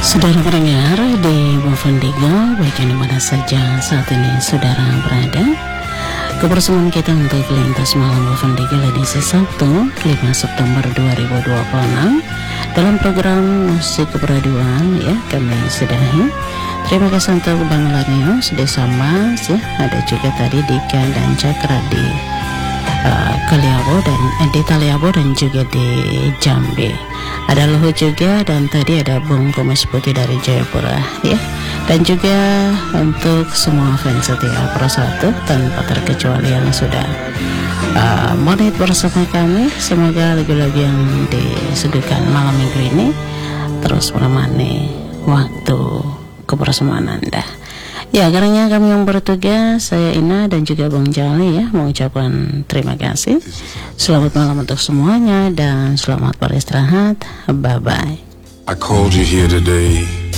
Saudara pendengar di Bovendigo, baik di mana saja saat ini saudara berada, kebersamaan kita untuk lintas malam Bovendigo edisi Sabtu 5 September 2026 dalam program musik keperaduan ya kami sudahi. Terima kasih untuk Bang Lanio, Desa Mas ya, ada juga tadi Dika dan Cakra di Kaliabo dan di Taliabo dan juga di Jambi. Ada Luhut juga dan tadi ada Bung Komes Putih dari Jayapura ya. Dan juga untuk semua fans setia Pro 1 tanpa terkecuali yang sudah menit bersama kami, semoga lagu-lagu yang disuguhkan malam minggu ini terus menemani waktu kebersamaan Anda. Ya, karena kami yang bertugas, saya Ina dan juga Bang Jali ya, mengucapkan terima kasih. Selamat malam untuk semuanya dan selamat beristirahat. Bye-bye. I called you here today